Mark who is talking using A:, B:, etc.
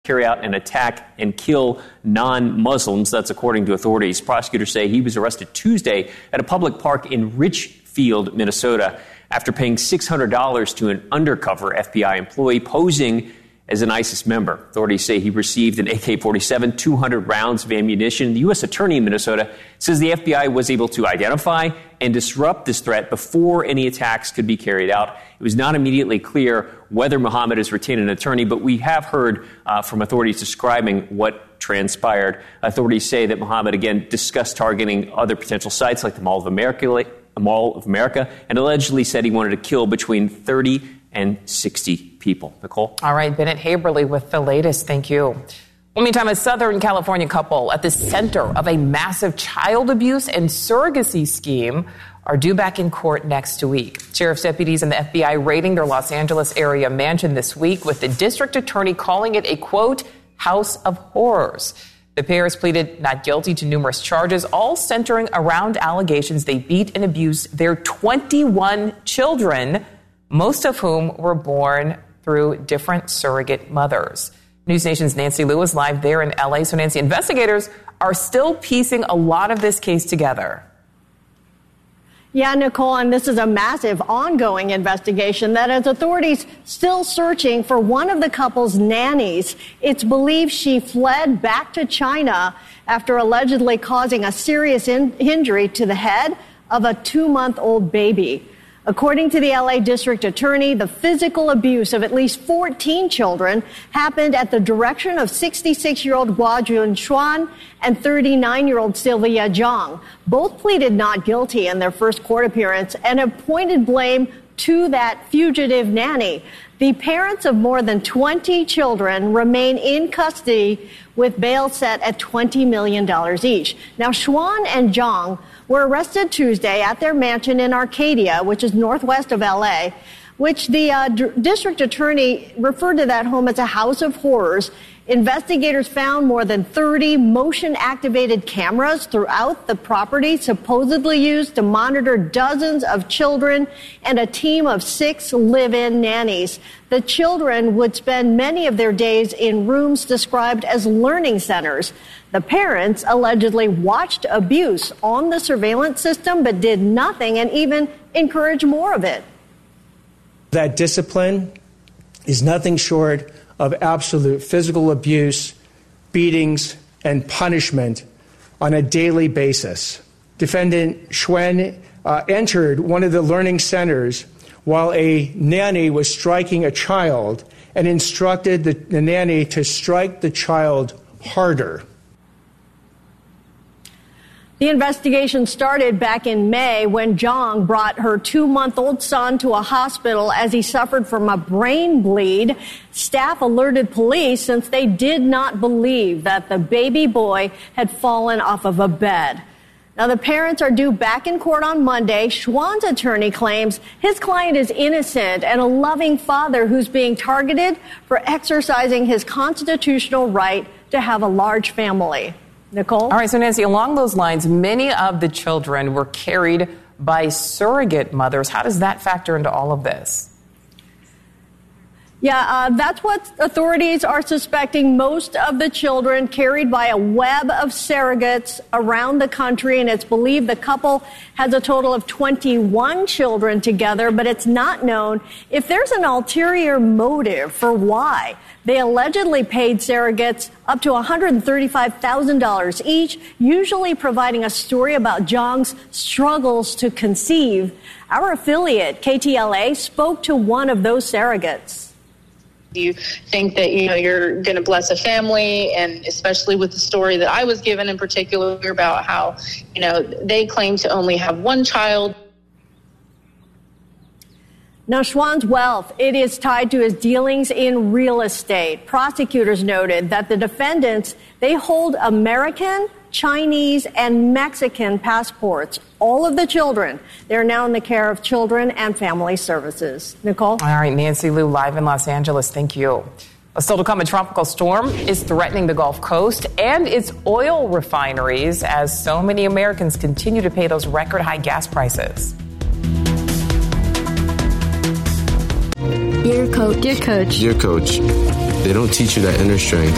A: carry out an attack and kill non-Muslims. That's according to authorities. Prosecutors say he was arrested Tuesday at a public park in Richfield, Minnesota, after paying $600 to an undercover FBI employee posing as an ISIS member. Authorities say he received an AK-47, 200 rounds of ammunition. The U.S. Attorney in Minnesota says the FBI was able to identify and disrupt this threat before any attacks could be carried out. It was not immediately clear whether Muhammad has retained an attorney, but we have heard from authorities describing what transpired. Authorities say that Muhammad, again, discussed targeting other potential sites like the Mall of America, and allegedly said he wanted to kill between 30 and 60 people. Nicole?
B: All right, Bennett Haberly with the latest. Thank you. Well, meantime, a Southern California couple at the center of a massive child abuse and surrogacy scheme are due back in court next week. Sheriff's deputies and the FBI raiding their Los Angeles area mansion this week, with the district attorney calling it a, quote, house of horrors. The pair has pleaded not guilty to numerous charges, all centering around allegations they beat and abused their 21 children, most of whom were born through different surrogate mothers. News Nation's Nancy Liu is live there in L.A. So, Nancy, investigators are still piecing a lot of this case together.
C: Yeah, Nicole, and this is a massive ongoing investigation that has authorities still searching for one of the couple's nannies. It's believed she fled back to China after allegedly causing a serious injury to the head of a 2-month-old baby. According to the L.A. District Attorney, the physical abuse of at least 14 children happened at the direction of 66-year-old Hua Junxuan and 39-year-old Sylvia Zhang. Both pleaded not guilty in their first court appearance and have pointed blame to that fugitive nanny. The parents of more than 20 children remain in custody with bail set at $20 million each. Now, Xuan and Zhang were arrested Tuesday at their mansion in Arcadia, which is northwest of L.A., which the district attorney referred to that home as a house of horrors. Investigators found more than 30 motion-activated cameras throughout the property, supposedly used to monitor dozens of children and a team of 6 live-in nannies. The children would spend many of their days in rooms described as learning centers. The parents allegedly watched abuse on the surveillance system but did nothing and even encouraged more of it.
D: That discipline is nothing short of absolute physical abuse, beatings, and punishment on a daily basis. Defendant Xuan entered one of the learning centers while a nanny was striking a child and instructed the nanny to strike the child harder.
C: The investigation started back in May when Zhang brought her 2-month-old son to a hospital as he suffered from a brain bleed. Staff alerted police since they did not believe that the baby boy had fallen off of a bed. Now, the parents are due back in court on Monday. Xuan's attorney claims his client is innocent and a loving father who's being targeted for exercising his constitutional right to have a large family. Nicole?
B: All right, so Nancy, along those lines, many of the children were carried by surrogate mothers. How does that factor into all of this?
C: Yeah, that's what authorities are suspecting. Most of the children carried by a web of surrogates around the country, and it's believed the couple has a total of 21 children together, but it's not known if there's an ulterior motive for why. They allegedly paid surrogates up to $135,000 each, usually providing a story about Zhang's struggles to conceive. Our affiliate, KTLA, spoke to one of those surrogates.
E: You think that, you're going to bless a family, and especially with the story that I was given in particular about how, they claim to only have one child.
C: Now, Xuan's wealth, it is tied to his dealings in real estate. Prosecutors noted that the defendants, they hold American, Chinese, and Mexican passports. All of the children, they're now in the care of Children and Family Services. Nicole?
B: All right, Nancy Liu, live in Los Angeles. Thank you. Still to come, a tropical storm is threatening the Gulf Coast and its oil refineries as so many Americans continue to pay those record high gas prices.
F: Dear coach.
G: Dear coach, they don't teach you that inner strength